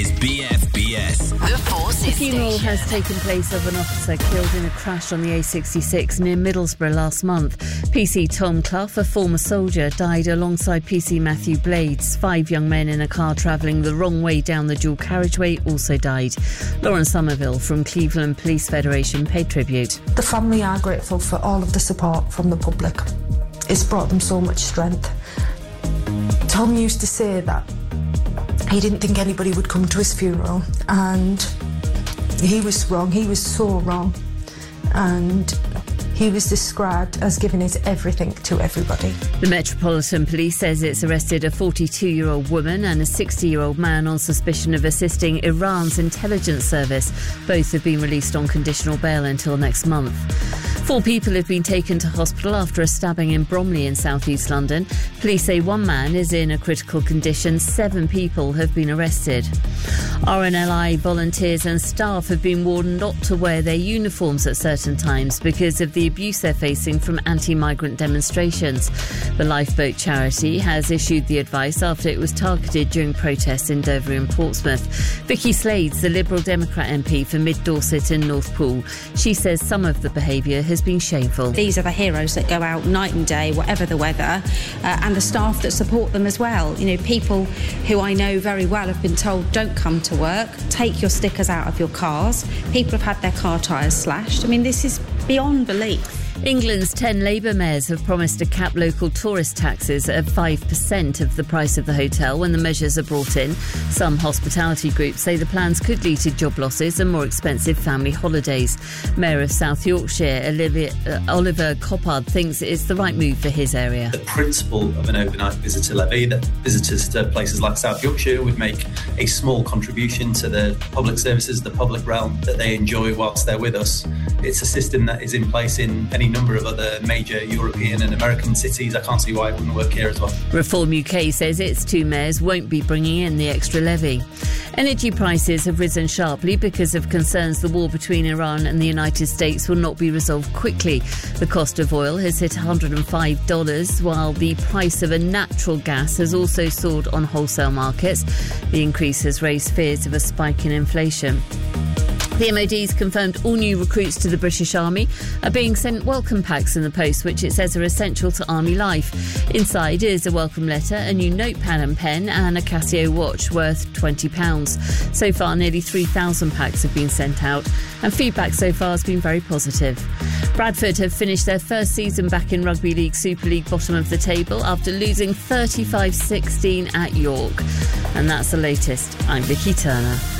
is BFBS. The Forces The funeral Station. has taken place of an officer killed in a crash on the A66 near Middlesbrough last month. PC Tom Clough, a former soldier, died alongside PC Matthew Blades. 5 young men in a car travelling the wrong way down the dual carriageway also died. Lauren Somerville from Cleveland Police Federation paid tribute. The family are grateful for all of the support from the public. It's brought them so much strength. Tom used to say that he didn't think anybody would come to his funeral, and he was wrong. He was so wrong. And he was described as giving his everything to everybody. The Metropolitan Police says it's arrested a 42-year-old woman and a 60-year-old man on suspicion of assisting Iran's intelligence service. Both have been released on conditional bail until next month. 4 people have been taken to hospital after a stabbing in Bromley in south-east London. Police say 1 man is in a critical condition. 7 people have been arrested. RNLI volunteers and staff have been warned not to wear their uniforms at certain times because of the abuse they're facing from anti-migrant demonstrations. The Lifeboat charity has issued the advice after it was targeted during protests in Dover and Portsmouth. Vicky Slades, the Liberal Democrat MP for Mid Dorset and North Poole, she says some of the behaviour has been shameful. These are the heroes that go out night and day, whatever the weather, and the staff that support them as well. You know, people who I know very well have been told, don't come to work, take your stickers out of your cars. People have had their car tyres slashed. I mean, this is beyond belief. England's 10 Labour mayors have promised to cap local tourist taxes at 5% of the price of the hotel when the measures are brought in. Some hospitality groups say the plans could lead to job losses and more expensive family holidays. Mayor of South Yorkshire, Oliver Coppard, thinks it's the right move for his area. The principle of an overnight visitor levy, that visitors to places like South Yorkshire would make a small contribution to the public services, the public realm that they enjoy whilst they're with us. It's a system that is in place in any number of other major European and American cities. I can't see why it wouldn't work here as well. Reform UK says its 2 mayors won't be bringing in the extra levy. Energy prices have risen sharply because of concerns the war between Iran and the United States will not be resolved quickly. The cost of oil has hit $105, while the price of a natural gas has also soared on wholesale markets. The increase has raised fears of a spike in inflation. The MOD's confirmed all new recruits to the British Army are being sent welcome packs in the post, which it says are essential to Army life. Inside is a welcome letter, a new notepad and pen, and a Casio watch worth £20. So far, nearly 3,000 packs have been sent out, and feedback so far has been very positive. Bradford have finished their first season back in Rugby League Super League bottom of the table after losing 35-16 at York. And that's the latest. I'm Vicky Turner.